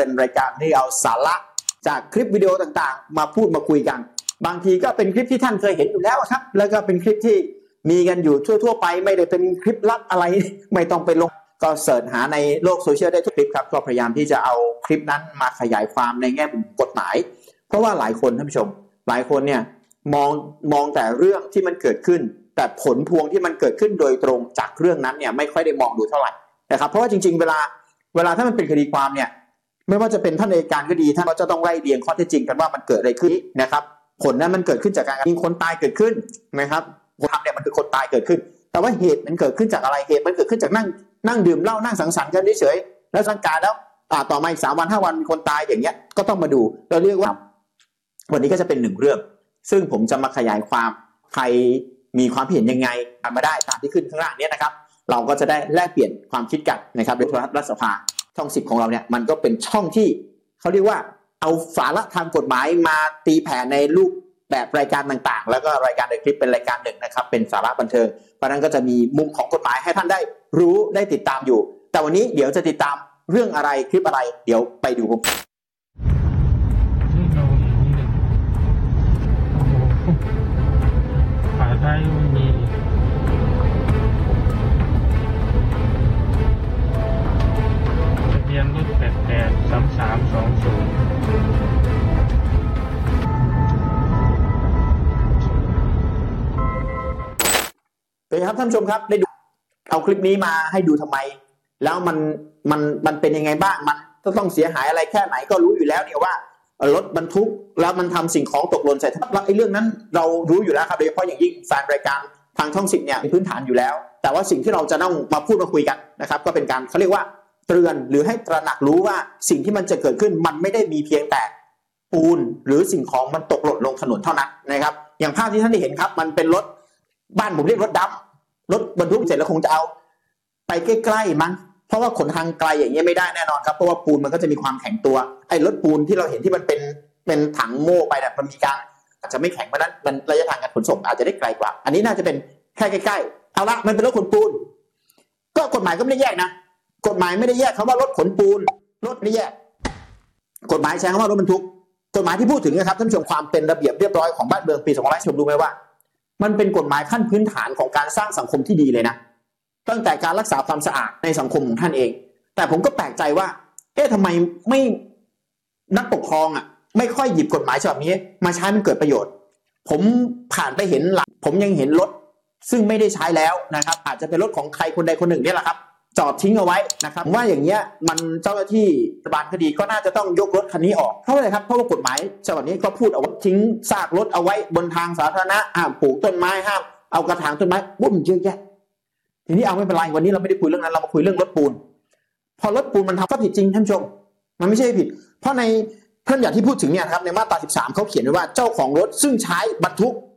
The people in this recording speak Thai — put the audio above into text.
เป็นรายการที่เอาสาระจากคลิปวิดีโอต่างๆมาพูดมาคุยกันบางทีก็เป็นคลิปที่ท่านเคยเห็นอยู่แล้วครับแล้วก็เป็นคลิปที่มีกันอยู่ทั่วไปไม่ได้เป็นคลิปลับอะไรไม่ต้องไปลงก็เสิร์ชหาในโลกโซเชียลได้ทุกคลิปครับก็พยายามที่จะเอาคลิปนั้นมาขยายความในแง่มุมกฎหมายเพราะว่าหลายคนท่านผู้ชมหลายคนเนี่ยมองแต่เรื่องที่มันเกิดขึ้นแต่ผลพวงที่มันเกิดขึ้นโดยตรงจากเรื่องนั้นเนี่ยไม่ค่อยได้มองดูเท่าไหร่นะครับเพราะว่าจริงๆเวลาถ้ามันเป็นคดีความเนี่ยไม่ว่าจะเป็นท่านอัยการก็ดีท่านก็จะต้องไล่เรียงข้อเท็จจริงกันว่ามันเกิดอะไรขึ้นนะครับผลนั้นมันเกิดขึ้นจากการมีคนตายเกิดขึ้นนะครับคนทำเนี่ยมันคือคนตายเกิดขึ้นแต่ว่าเหตุมันเกิดขึ้นจากอะไรเหตุมันเกิดขึ้นจากนั่งดื่มเหล้านั่งสังสรรค์กันเฉยๆแล้วสังการแล้วต่อมาอีก3 วัน 5 วันมีคนตายอย่างเงี้ยก็ต้องมาดูเราเรียกว่าวันนี้ก็จะเป็น1เรื่องซึ่งผมจะมาขยายความใครมีความเห็นยังไงมาได้ตามที่ขึ้นข้างล่างนี้นะครับเราก็จะได้แลกเปลี่ยนความคิดกันนะครับโดยโทรทัศน์รัฐสภาช่อง10ของเราเนี่ยมันก็เป็นช่องที่เขาเรียกว่าเอาสาระทางกฎหมายมาตีแผ่ในรูปแบบรายการต่างๆแล้วก็รายการในคลิปเป็นรายการหนึ่งนะครับเป็นสาระบันเทิงเพราะนั้นก็จะมีมุมของกฎหมายให้ท่านได้รู้ได้ติดตามอยู่แต่วันนี้เดี๋ยวจะติดตามเรื่องอะไรคลิปอะไรเดี๋ยวไปดูผมฝาท้ายไม่มีทะเบียนรถ883320 เป็นครับท่านผู้ชมครับได้ดูเอาคลิปนี้มาให้ดูทำไมแล้วมันเป็นยังไงบ้างมันต้องเสียหายอะไรแค่ไหนก็รู้อยู่แล้วเนี่ยว่ารถบรรทุกแล้วมันทำสิ่งของตกหล่นใส่ทับไอ้เรื่องนั้นเรารู้อยู่แล้วครับโดยเฉพาะอย่างยิ่งแฟนรายการทางช่อง10เนี่ยเป็นพื้นฐานอยู่แล้วแต่ว่าสิ่งที่เราจะต้องมาพูดมาคุยกันนะครับก็เป็นการเขาเรียกว่าเตือนหรือให้ตระหนักรู้ว่าสิ่งที่มันจะเกิดขึ้นมันไม่ได้มีเพียงแต่ปูนหรือสิ่งของมันตกหล่นลงถนนเท่านั้นนะครับอย่างภาพที่ท่านได้เห็นครับมันเป็นรถบ้านผมเรียกรถดำรถบรรทุกเสร็จแล้วคงจะเอาไปใกล้ๆมั้งเพราะว่าขนทางไกลอย่างเงี้ยไม่ได้แน่นอนครับเพราะว่าปูนมันก็จะมีความแข็งตัวไอ้รถปูนที่เราเห็นที่มันเป็นถังโม่ไปเนี่ยมันมีการอาจจะไม่แข็งเพราะนั้นมันระยะทางการขนส่งอาจจะได้ไกลกว่าอันนี้น่าจะเป็นแค่ใกล้ๆเอาละมันเป็นรถขนปูนก็กฎหมายก็ไม่ได้แยกนะกฎหมายไม่ได้แยกคำว่ารถขนปูนรถไม่แยกกฎหมายใช้คำว่ารถบรรทุกกฎหมายที่พูดถึงนะครับท่านผู้ชมความเป็นระเบียบเรียบร้อยของบ้านเมืองปี2500ชมรู้ไหมว่ามันเป็นกฎหมายขั้นพื้นฐานของการสร้างสังคมที่ดีเลยนะตั้งแต่การรักษาความสะอาดในสังคมของท่านเองแต่ผมก็แปลกใจว่าทำไมไม่นักปกครองไม่ค่อยหยิบกฎหมายฉบับนี้มาใช้มันเกิดประโยชน์ผมผ่านไปเห็นหลังผมยังเห็นรถซึ่งไม่ได้ใช้แล้วนะครับอาจจะเป็นรถของใครคนใดคนหนึ่งนี่แหละครับจอดทิ้งเอาไว้นะครับว่าอย่างเงี้ยมันเจ้าหน้าที่รัฐบาลคดีก็น่าจะต้องยกรถคันนี้ออกเพราะอะไรครับเพราะว่ากฎหมายฉบับนี้ก็พูดเอาไว้ทิ้งซากรถเอาไว้บนทางสาธารณะห้ามปลูกต้นไม้ห้ามเอากระถางต้นไม้วุ่นเยอะแยะทีนี้เอาไม่เป็นไรวันนี้เราไม่ได้คุยเรื่องนั้นเรามาคุยเรื่องรถปูนพอรถปูนมันทำก็ผิดจริงท่านผู้ชมมันไม่ใช่ผิดเพราะในพระบัญญัติที่พูดถึงเนี่ยครับในมาตรา13เขาเขียนไว้ว่าเจ้าของรถซึ่งใช้บรรทุก